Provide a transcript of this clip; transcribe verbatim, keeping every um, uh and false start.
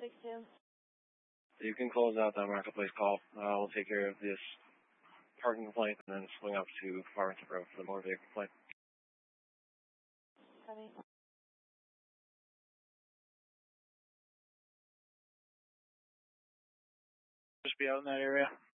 six two. You can close out that marketplace call. Uh, we'll take care of this parking complaint and then swing up to Farmington Road for the motor vehicle complaint. Copy. Just be out in that area.